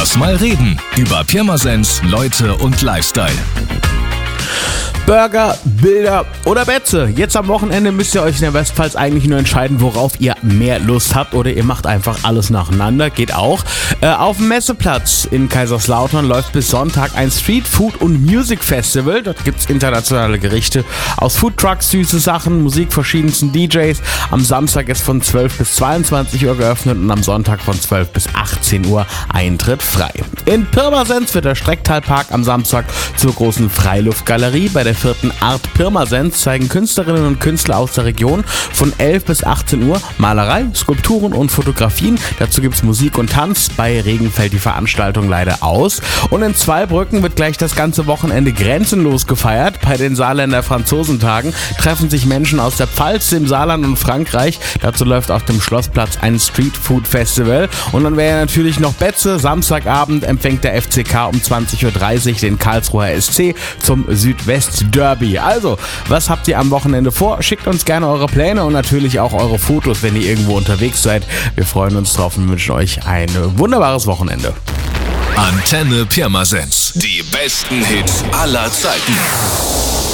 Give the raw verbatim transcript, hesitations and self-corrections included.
Lass mal reden über Pirmasens, Leute und Lifestyle. Burger, Bilder oder Betze. Jetzt am Wochenende müsst ihr euch in der Westpfalz eigentlich nur entscheiden, worauf ihr mehr Lust habt, oder ihr macht einfach alles nacheinander, geht auch. Äh, auf dem Messeplatz in Kaiserslautern läuft bis Sonntag ein Street Food und Music Festival. Dort gibt es internationale Gerichte aus Foodtrucks, süße Sachen, Musik verschiedensten D Js. Am Samstag ist von zwölf bis zweiundzwanzig Uhr geöffnet und am Sonntag von zwölf bis achtzehn Uhr Eintritt frei. In Pirmasens wird der Strecktalpark am Samstag zur großen Freiluftgalerie. Bei der vierten Art Pirmasens zeigen Künstlerinnen und Künstler aus der Region von elf bis achtzehn Uhr Malerei, Skulpturen und Fotografien. Dazu gibt es Musik und Tanz. Bei Regen fällt die Veranstaltung leider aus. Und in Zweibrücken wird gleich das ganze Wochenende grenzenlos gefeiert. Bei den Saarländer Franzosentagen treffen sich Menschen aus der Pfalz, dem Saarland und Frankreich. Dazu läuft auf dem Schlossplatz ein Street Food Festival. Und dann wäre natürlich noch Betze. Samstagabend empfängt der F C K um zwanzig Uhr dreißig den Karlsruher S C zum Südwest Derby. Also, was habt ihr am Wochenende vor? Schickt uns gerne eure Pläne und natürlich auch eure Fotos, wenn ihr irgendwo unterwegs seid. Wir freuen uns drauf und wünschen euch ein wunderbares Wochenende. Antenne Pirmasens. Die besten Hits aller Zeiten.